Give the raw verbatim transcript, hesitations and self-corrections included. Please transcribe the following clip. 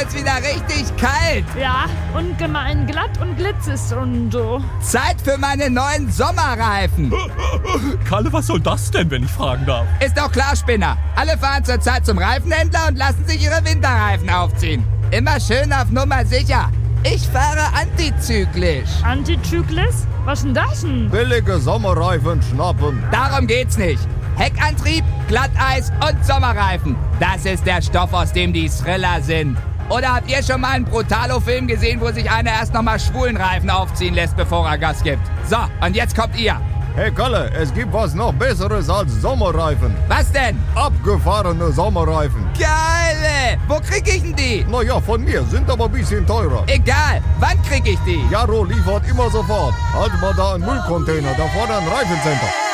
wird's wieder richtig kalt. Ja, ungemein glatt und glitzist und so. Zeit für meine neuen Sommerreifen. Kalle, was soll das denn, wenn ich fragen darf? Ist doch klar, Spinner. Alle fahren zurzeit zum Reifenhändler und lassen sich ihre Winterreifen aufziehen. Immer schön auf Nummer sicher. Ich fahre antizyklisch. Antizyklis? Was denn das denn? Billige Sommerreifen schnappen. Darum geht's nicht. Heckantrieb, Glatteis und Sommerreifen. Das ist der Stoff, aus dem die Thriller sind. Oder habt ihr schon mal einen Brutalo-Film gesehen, wo sich einer erst nochmal schwulen Reifen aufziehen lässt, bevor er Gas gibt? So, und jetzt kommt ihr. Hey Kalle, es gibt was noch Besseres als Sommerreifen. Was denn? Abgefahrene Sommerreifen. Geile! Wo krieg ich denn die? Naja, von mir, sind aber ein bisschen teurer. Egal, wann krieg ich die? Jaro liefert immer sofort. Halt mal da einen Müllcontainer, da vor dem Reifencenter.